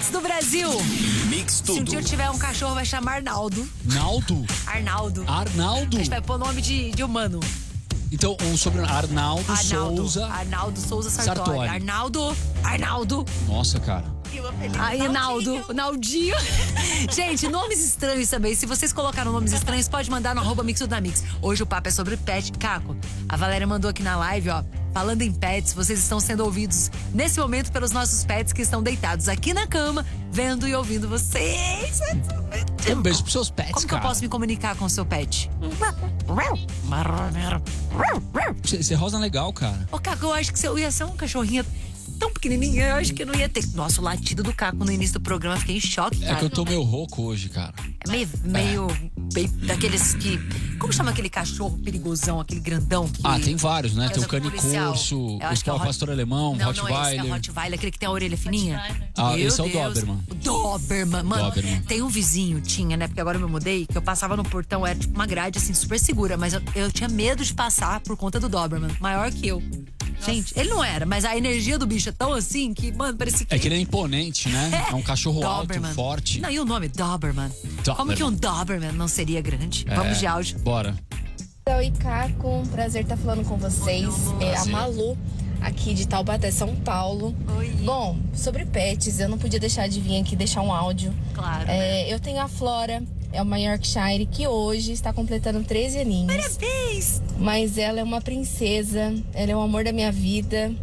Mix do Brasil. Mix Se tudo. um dia eu tiver um cachorro, vai chamar Arnaldo. Naldo? Arnaldo. Arnaldo? A gente vai pôr nome de humano. Então, o sobrenome Arnaldo Souza. Arnaldo Souza Sartori. Arnaldo. Nossa, cara. Naldo. Naldinho. Gente, nomes estranhos também. Se vocês colocaram nomes estranhos, pode mandar no @mixdamix. Hoje o papo é sobre pet. Caco, a Valéria mandou aqui na live, ó. Falando em pets, vocês estão sendo ouvidos nesse momento pelos nossos pets que estão deitados aqui na cama, vendo e ouvindo vocês. Um beijo pros seus pets, Como que cara. eu posso me comunicar com o seu pet? Você rosa legal, cara. Ô, Caco, eu acho que eu ia ser um cachorrinho tão pequenininho, eu acho que não ia ter. Nossa, o latido do Caco no início do programa, fiquei em choque, cara. É que eu tô meio rouco hoje, cara. É meio daqueles que... Como chama aquele cachorro perigosão, aquele grandão? Que Tem vários, né? que Tem o anda com policial. canicorso, Eu o acho que é o pastor alemão, Não é Rottweiler. esse, é Rottweiler, aquele que tem a orelha fininha. Ah, Meu esse é o Deus. Doberman. O Doberman. Mano, Doberman. tem um vizinho, tinha, né? Porque agora eu me mudei, que eu passava no portão, era tipo uma grade, assim, super segura. Mas eu tinha medo de passar por conta do Doberman. Maior que eu. Gente, ele não era, mas a energia do bicho é tão assim que, mano, parecia que... É que ele é imponente, né? É um cachorro Doberman. alto, forte. Não, e o nome? Doberman. Doberman. Como que um Doberman não seria grande? Vamos de áudio. Bora. Oi, Caco. Prazer estar falando com vocês. É a Malu, aqui de Taubaté, São Paulo. Oi. Bom, sobre pets, eu não podia deixar de vir aqui deixar um áudio. Claro. Eu tenho a Flora, é uma Yorkshire que hoje está completando 13 aninhos. Parabéns! Mas ela é uma princesa, ela é o amor da minha vida,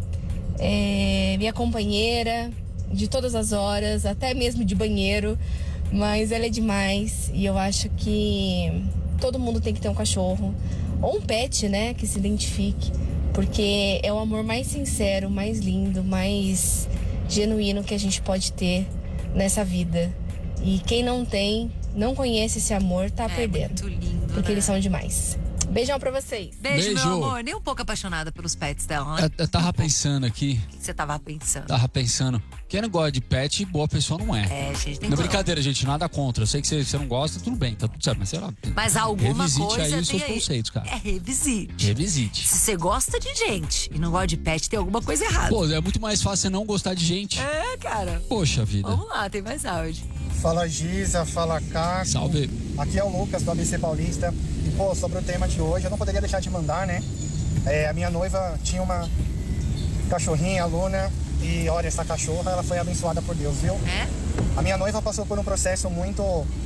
é minha companheira de todas as horas, até mesmo de banheiro. Mas ela é demais e eu acho que todo mundo tem que ter um cachorro ou um pet, né, que se identifique, porque é o amor mais sincero, mais lindo, mais genuíno que a gente pode ter nessa vida. E quem não tem, não conhece esse amor, tá perdendo. Muito lindo, Porque né? eles são demais. Beijão pra vocês. Beijo, Beijo. meu amor. Nem um pouco apaixonada pelos pets dela, né? Eu tava pensando aqui, O que você tava pensando? quem não gosta de pet, boa pessoa não é. É, gente, tem Não é que... brincadeira, gente, nada contra. Eu sei que você não gosta, tudo bem, tá tudo certo, mas sei lá. Mas alguma revisite coisa aí os tem seus conceitos, cara. É, revisite. Revisite. Se você gosta de gente e não gosta de pet, tem alguma coisa errada. Pô, é muito mais fácil você não gostar de gente. É, cara. Poxa vida. Vamos lá, tem mais áudio. Fala Giza, fala Caco. Salve. Aqui é o Lucas do ABC Paulista. E pô, sobre o tema de hoje, eu não poderia deixar de mandar, né? A minha noiva tinha uma cachorrinha, a Luna, e olha, essa cachorra, ela foi abençoada por Deus, viu? É? A minha noiva passou por um processo muito,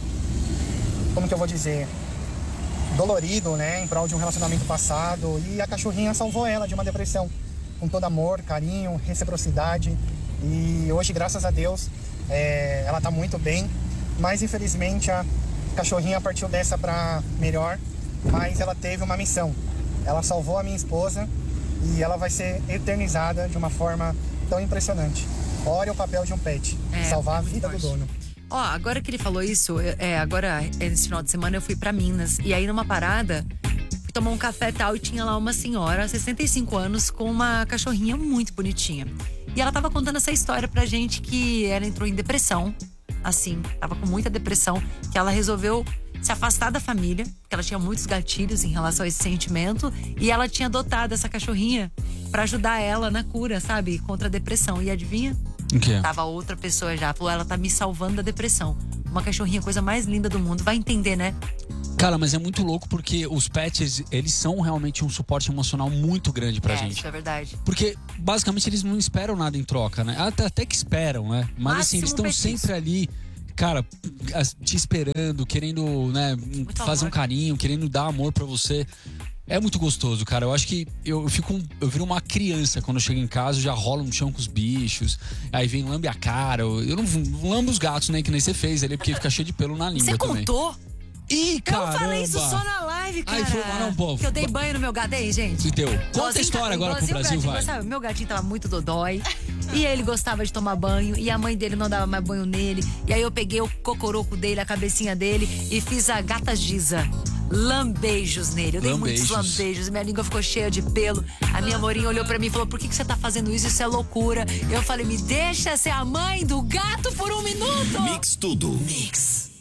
como que eu vou dizer, dolorido, né? Em prol de um relacionamento passado. E a cachorrinha salvou ela de uma depressão. Com todo amor, carinho, reciprocidade. E hoje, graças a Deus, ela tá muito bem. Mas infelizmente a cachorrinha partiu dessa pra melhor. Mas ela teve uma missão. Ela salvou a minha esposa e ela vai ser eternizada de uma forma tão impressionante. Olha o papel de um pet, salvar a vida do dono. Ó, agora que ele falou isso, esse final de semana eu fui pra Minas. E aí numa parada, fui tomar um café e tal, e tinha lá uma senhora, 65 anos, com uma cachorrinha muito bonitinha. E ela tava contando essa história pra gente que ela entrou em depressão, assim, tava com muita depressão, que ela resolveu se afastar da família, porque ela tinha muitos gatilhos em relação a esse sentimento, e ela tinha adotado essa cachorrinha pra ajudar ela na cura, sabe, contra a depressão. E adivinha? O quê? Tava outra pessoa já, falou, ela tá me salvando da depressão. Uma cachorrinha, coisa mais linda do mundo, vai entender, né? Cara, mas é muito louco porque os pets, eles são realmente um suporte emocional muito grande pra gente. Isso é verdade. Porque, basicamente, eles não esperam nada em troca, né? Até que esperam, né? Mas, assim, eles estão Máximo sempre ali, cara, te esperando, querendo, né, fazer um carinho, querendo dar amor pra você. É muito gostoso, cara. Eu acho que eu viro uma criança quando eu chego em casa, eu já rolo no chão com os bichos, aí vem lambe a cara. Eu não lambo os gatos, né, que nem você fez ali, porque fica cheio de pelo na língua Você também. contou? Ih, caramba! Eu falei isso só na live, cara. Ai, foi mal, não, pô. Que eu dei banho no meu gato aí, gente. E teu? Conta a Igualzinho história agora pro igualzinho o Brasil, gatinho vai. gostava. Meu gatinho tava muito dodói. E ele gostava de tomar banho. E a mãe dele não dava mais banho nele. E aí eu peguei o cocoroco dele, a cabecinha dele, e fiz a gata Giza. Lambeijos nele. Eu dei muitos lambejos. Minha língua ficou cheia de pelo. A minha amorinha olhou pra mim e falou: por que você tá fazendo isso? Isso é loucura. Eu falei: me deixa ser a mãe do gato por um minuto. Mix tudo. Mix.